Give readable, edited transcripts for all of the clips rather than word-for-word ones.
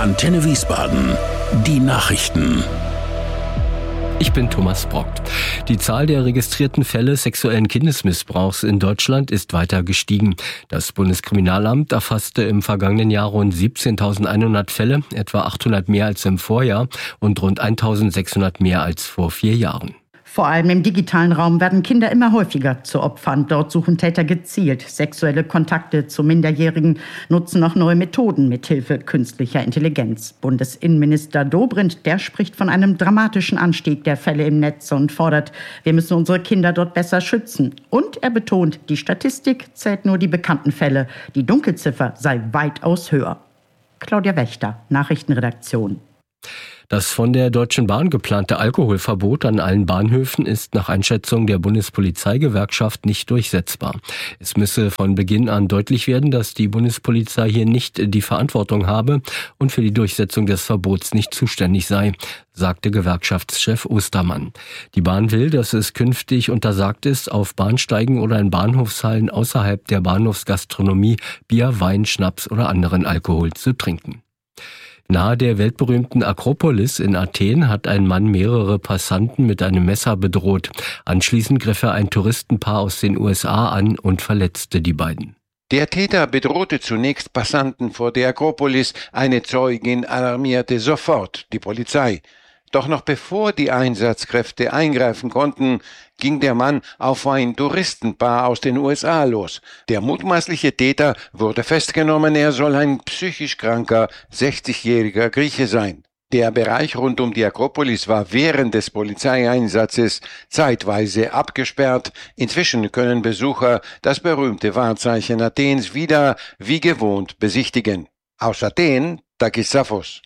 Antenne Wiesbaden. Die Nachrichten. Ich bin Thomas Brockt. Die Zahl der registrierten Fälle sexuellen Kindesmissbrauchs in Deutschland ist weiter gestiegen. Das Bundeskriminalamt erfasste im vergangenen Jahr rund 17.100 Fälle, etwa 800 mehr als im Vorjahr und rund 1.600 mehr als vor 4 Jahren. Vor allem im digitalen Raum werden Kinder immer häufiger zu Opfern. Dort suchen Täter gezielt sexuelle Kontakte zu Minderjährigen, nutzen auch neue Methoden mithilfe künstlicher Intelligenz. Bundesinnenminister Dobrindt, der spricht von einem dramatischen Anstieg der Fälle im Netz und fordert, wir müssen unsere Kinder dort besser schützen. Und er betont, die Statistik zählt nur die bekannten Fälle. Die Dunkelziffer sei weitaus höher. Claudia Wächter, Nachrichtenredaktion. Das von der Deutschen Bahn geplante Alkoholverbot an allen Bahnhöfen ist nach Einschätzung der Bundespolizeigewerkschaft nicht durchsetzbar. Es müsse von Beginn an deutlich werden, dass die Bundespolizei hier nicht die Verantwortung habe und für die Durchsetzung des Verbots nicht zuständig sei, sagte Gewerkschaftschef Ostermann. Die Bahn will, dass es künftig untersagt ist, auf Bahnsteigen oder in Bahnhofshallen außerhalb der Bahnhofsgastronomie Bier, Wein, Schnaps oder anderen Alkohol zu trinken. Nahe der weltberühmten Akropolis in Athen hat ein Mann mehrere Passanten mit einem Messer bedroht. Anschließend griff er ein Touristenpaar aus den USA an und verletzte die beiden. Der Täter bedrohte zunächst Passanten vor der Akropolis. Eine Zeugin alarmierte sofort die Polizei. Doch noch bevor die Einsatzkräfte eingreifen konnten, ging der Mann auf ein Touristenpaar aus den USA los. Der mutmaßliche Täter wurde festgenommen. Er soll ein psychisch kranker, 60-jähriger Grieche sein. Der Bereich rund um die Akropolis war während des Polizeieinsatzes zeitweise abgesperrt. Inzwischen können Besucher das berühmte Wahrzeichen Athens wieder wie gewohnt besichtigen. Aus Athen, Takis Safos.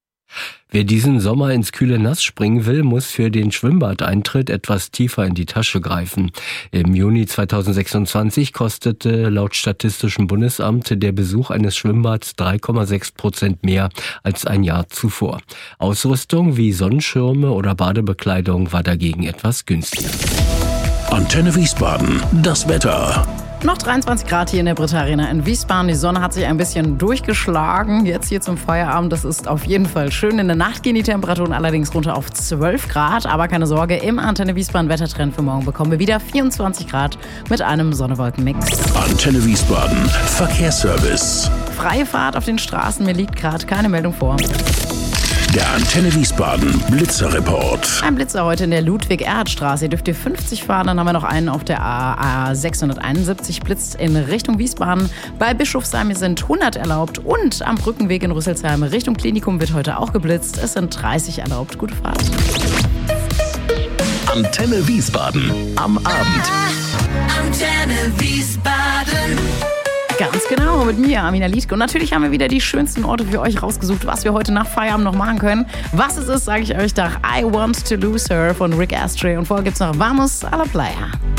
Wer diesen Sommer ins kühle Nass springen will, muss für den Schwimmbadeintritt etwas tiefer in die Tasche greifen. Im Juni 2026 kostete laut Statistischem Bundesamt der Besuch eines Schwimmbads 3,6% mehr als ein Jahr zuvor. Ausrüstung wie Sonnenschirme oder Badebekleidung war dagegen etwas günstiger. Antenne Wiesbaden. Das Wetter. Noch 23 Grad hier in der Britta Arena in Wiesbaden. Die Sonne hat sich ein bisschen durchgeschlagen. Jetzt hier zum Feierabend. Das ist auf jeden Fall schön. In der Nacht gehen die Temperaturen allerdings runter auf 12 Grad. Aber keine Sorge, im Antenne Wiesbaden Wettertrend für morgen bekommen wir wieder 24 Grad mit einem Sonne-Wolken-Mix. Antenne Wiesbaden. Verkehrsservice. Freie Fahrt auf den Straßen. Mir liegt gerade keine Meldung vor. Der Antenne Wiesbaden Blitzerreport. Ein Blitzer heute in der Ludwig-Erhard-Straße. Hier dürft ihr 50 fahren. Dann haben wir noch einen auf der A 671 blitzt in Richtung Wiesbaden. Bei Bischofsheim sind 100 erlaubt. Und am Brückenweg in Rüsselsheim Richtung Klinikum wird heute auch geblitzt. Es sind 30 erlaubt. Gute Fahrt. Antenne Wiesbaden am Abend. Antenne Wiesbaden. Ganz genau, mit mir, Amina Liedke. Und natürlich haben wir wieder die schönsten Orte für euch rausgesucht, was wir heute nach Feierabend noch machen können. Was es ist, sage ich euch nach I Want to Lose Her von Rick Astley. Und vorher gibt's noch Vamos a la Playa.